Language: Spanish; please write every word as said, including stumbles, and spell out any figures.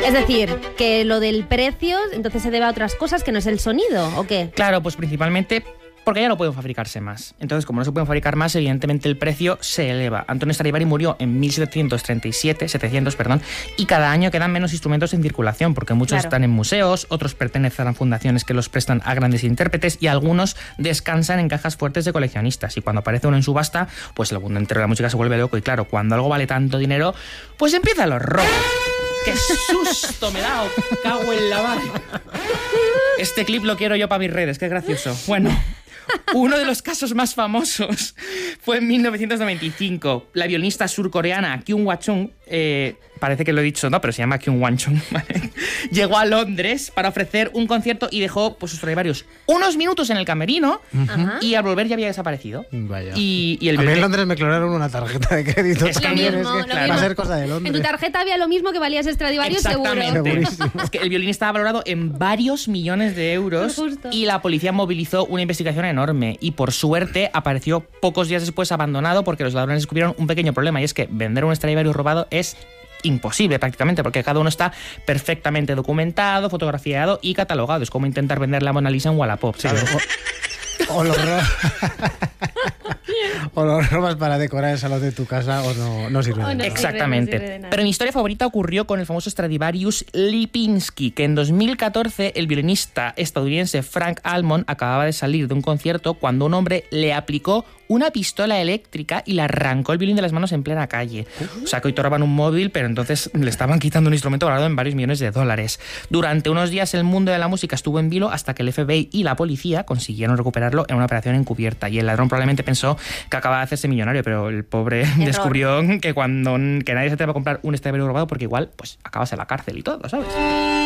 Es decir, que lo del precio entonces se debe a otras cosas que no es el sonido, ¿o qué? Claro, pues principalmente porque ya no pueden fabricarse más. Entonces, como no se pueden fabricar más, evidentemente el precio se eleva. Antonio Stradivari murió en mil setecientos treinta y siete, setecientos, perdón, y cada año quedan menos instrumentos en circulación, porque muchos Claro. están en museos, otros pertenecen a fundaciones que los prestan a grandes intérpretes y algunos descansan en cajas fuertes de coleccionistas. Y cuando aparece uno en subasta, pues el mundo entero de la música se vuelve loco. Y claro, cuando algo vale tanto dinero, pues empiezan los robos. ¡Qué susto me da! ¡Cago en la mar! Este clip lo quiero yo para mis redes, qué gracioso. Bueno, uno de los casos más famosos fue en mil novecientos noventa y cinco. La violinista surcoreana Kyung Wha-chung, eh, parece que lo he dicho, no, pero se llama Kyung Wha-chung, ¿vale? Llegó a Londres para ofrecer un concierto y dejó pues, sus varios unos minutos en el camerino. Ajá. Y al volver ya había desaparecido. Vaya. Y, y el A mí en violín- Londres me clonaron una tarjeta de crédito. Es que también, lo mismo, es que lo va a mismo. ser cosa de En Londres. tu tarjeta había lo mismo que valía ese Stradivarius, seguro. Exactamente. Segurísimo. Es que el violín estaba valorado en varios millones de euros Justo. y la policía movilizó una investigación enorme y por suerte apareció pocos días después abandonado porque los ladrones descubrieron un pequeño problema y es que vender un Stradivarius robado es imposible prácticamente porque cada uno está perfectamente documentado, fotografiado y catalogado. Es como intentar vender la Mona Lisa en Wallapop, ¿sabes? O lo, ro- o lo robas para decorar el salón de tu casa o no, no sirve O de no nada. sirve. Exactamente. no sirve de nada. Pero mi historia favorita ocurrió con el famoso Stradivarius Lipinski, que en dos mil catorce el violinista estadounidense Frank Almond acababa de salir de un concierto cuando un hombre le aplicó una pistola eléctrica y le arrancó el violín de las manos en plena calle. O sea, que hoy te roban un móvil, pero entonces le estaban quitando un instrumento valorado en varios millones de dólares. Durante unos días el mundo de la música estuvo en vilo hasta que el F B I y la policía consiguieron recuperarlo en una operación encubierta. Y el ladrón probablemente pensó que acababa de hacerse millonario, pero el pobre Error. descubrió que cuando que nadie se atreve a comprar un Stradivarius robado porque igual pues acabas en la cárcel y todo, ¿sabes?